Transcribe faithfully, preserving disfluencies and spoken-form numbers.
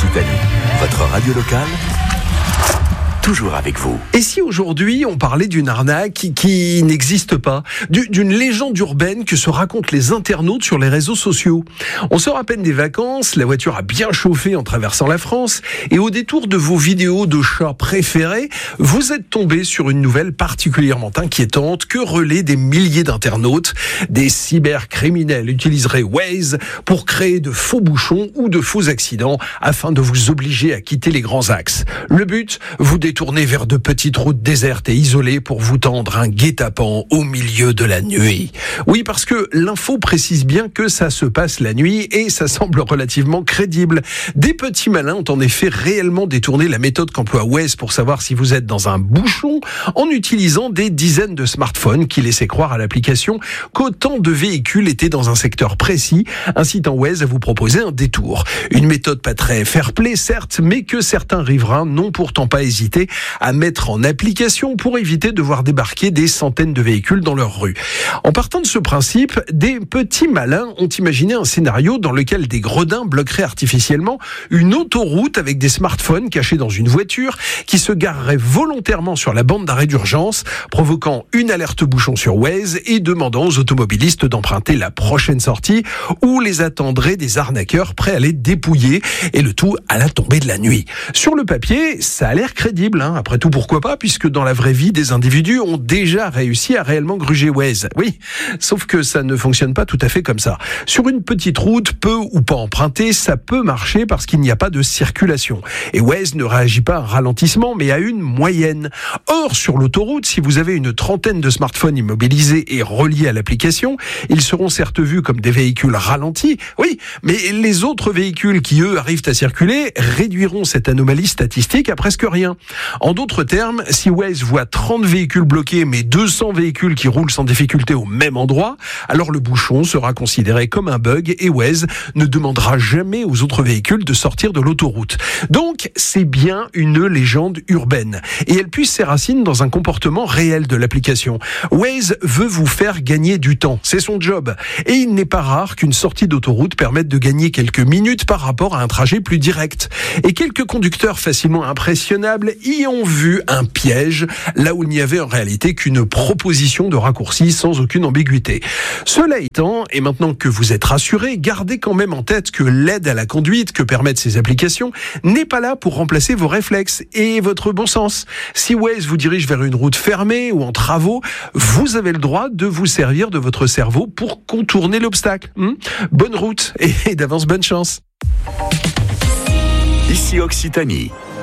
Occitanie, votre radio locale, toujours avec vous. Et si aujourd'hui on parlait d'une arnaque qui, qui n'existe pas, d'une légende urbaine que se racontent les internautes sur les réseaux sociaux? On sort à peine des vacances, la voiture a bien chauffé en traversant la France, et au détour de vos vidéos de chats préférés, vous êtes tombé sur une nouvelle particulièrement inquiétante que relaient des milliers d'internautes. Des cybercriminels utiliseraient Waze pour créer de faux bouchons ou de faux accidents afin de vous obliger à quitter les grands axes. Le but, vous détourner vers de petites routes désertes et isolées pour vous tendre un guet-apens au milieu de la nuit. Oui, parce que l'info précise bien que ça se passe la nuit et ça semble relativement crédible. Des petits malins ont en effet réellement détourné la méthode qu'emploie Waze pour savoir si vous êtes dans un bouchon en utilisant des dizaines de smartphones qui laissaient croire à l'application qu'autant de véhicules étaient dans un secteur précis, incitant Waze à vous proposer un détour. Une méthode pas très fair-play certes, mais que certains riverains n'ont pourtant pas hésité à mettre en application pour éviter de voir débarquer des centaines de véhicules dans leur rue. En partant de ce principe, des petits malins ont imaginé un scénario dans lequel des gredins bloqueraient artificiellement une autoroute avec des smartphones cachés dans une voiture qui se garerait volontairement sur la bande d'arrêt d'urgence, provoquant une alerte bouchon sur Waze et demandant aux automobilistes d'emprunter la prochaine sortie où les attendraient des arnaqueurs prêts à les dépouiller, et le tout à la tombée de la nuit. Sur le papier, ça a l'air crédible. Après tout, pourquoi pas, puisque dans la vraie vie, des individus ont déjà réussi à réellement gruger Waze. Oui, sauf que ça ne fonctionne pas tout à fait comme ça. Sur une petite route, peu ou pas empruntée, ça peut marcher parce qu'il n'y a pas de circulation. Et Waze ne réagit pas à un ralentissement, mais à une moyenne. Or, sur l'autoroute, si vous avez une trentaine de smartphones immobilisés et reliés à l'application, ils seront certes vus comme des véhicules ralentis, oui, mais les autres véhicules qui, eux, arrivent à circuler réduiront cette anomalie statistique à presque rien. En d'autres termes, si Waze voit trente véhicules bloqués mais deux cents véhicules qui roulent sans difficulté au même endroit, alors le bouchon sera considéré comme un bug et Waze ne demandera jamais aux autres véhicules de sortir de l'autoroute. Donc, c'est bien une légende urbaine et elle puise ses racines dans un comportement réel de l'application. Waze veut vous faire gagner du temps, c'est son job. Et il n'est pas rare qu'une sortie d'autoroute permette de gagner quelques minutes par rapport à un trajet plus direct. Et quelques conducteurs facilement impressionnables y ont vu un piège, là où il n'y avait en réalité qu'une proposition de raccourci sans aucune ambiguïté. Cela étant, et maintenant que vous êtes rassurés, gardez quand même en tête que l'aide à la conduite que permettent ces applications n'est pas là pour remplacer vos réflexes et votre bon sens. Si Waze vous dirige vers une route fermée ou en travaux, vous avez le droit de vous servir de votre cerveau pour contourner l'obstacle. Hum bonne route et d'avance bonne chance. Ici Occitanie.